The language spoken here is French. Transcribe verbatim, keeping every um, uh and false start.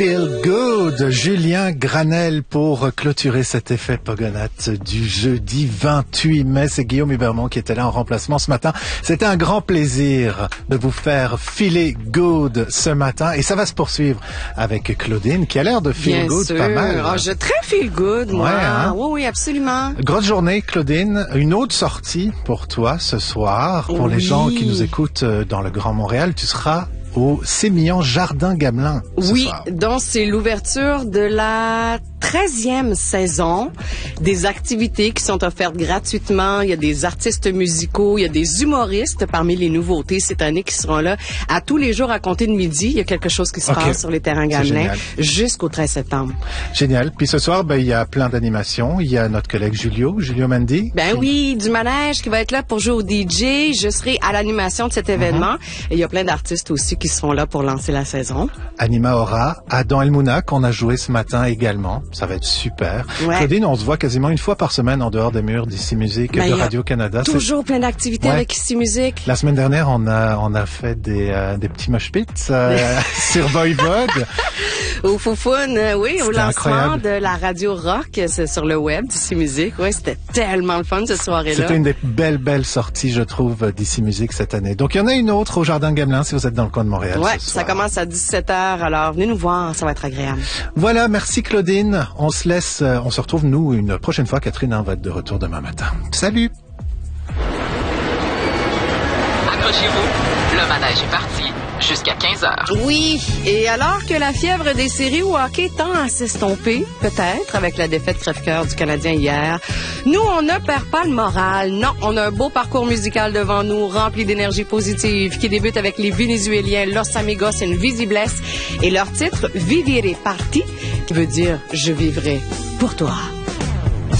Feel Good, Julien Granel pour clôturer cet effet Pogonate du jeudi vingt-huit mai. C'est Guillaume Hubermont qui était là en remplacement ce matin. C'était un grand plaisir de vous faire feeler good ce matin et ça va se poursuivre avec Claudine qui a l'air de feel Bien good sûr. pas mal. Oh, je très feel good, moi. Ouais, hein? Oui, oui, absolument. Grosse journée, Claudine. Une autre sortie pour toi ce soir. Pour oui. les gens qui nous écoutent dans le Grand Montréal, tu seras au Sémillon Jardin Gamelin. Oui, soir. donc c'est l'ouverture de la treizième saison, des activités qui sont offertes gratuitement. Il y a des artistes musicaux, il y a des humoristes parmi les nouveautés cette année qui seront là à tous les jours à compter de midi. Il y a quelque chose qui se okay. passe sur les terrains Gamelin jusqu'au treize septembre. Génial. Puis ce soir, ben il y a plein d'animations. Il y a notre collègue Julio, Julio Mendy. Ben qui... oui, du manège qui va être là pour jouer au D J. Je serai à l'animation de cet événement. Mm-hmm. Et il y a plein d'artistes aussi qui seront là pour lancer la saison. Anima Aura, Adam Elmouna qu'on a joué ce matin également. Ça va être super. Ouais. Claudine, on se voit quasiment une fois par semaine en dehors des murs d'Ici Musique, ben, de Radio-Canada. Toujours plein d'activités ouais. avec Ici Musique. La semaine dernière, on a on a fait des euh, des petits mosh pits euh, sur Voivode. Au Foufoune, oui, c'était au lancement incroyable. de la radio rock sur le web d'Ici Musique. Oui, c'était tellement le fun cette soirée-là. C'était une des belles, belles sorties, je trouve, d'Ici Musique cette année. Donc, il y en a une autre au Jardin Gamelin si vous êtes dans le coin de Montréal. Oui, ce ça commence à dix-sept heures, alors venez nous voir, ça va être agréable. Voilà, merci Claudine. On se laisse, euh, on se retrouve, nous, une prochaine fois. Catherine hein, va être de retour demain matin. Salut! Accrochez-vous, le manège est parti. Jusqu'à quinze heures. Oui, et alors que la fièvre des séries au hockey tend à s'estomper, peut-être, avec la défaite crève-cœur du Canadien hier, nous, on ne perd pas le moral. Non, on a un beau parcours musical devant nous, rempli d'énergie positive, qui débute avec les Vénézuéliens Los Amigos Invisibles et leur titre « Vivere Parti », qui veut dire « Je vivrai pour toi ».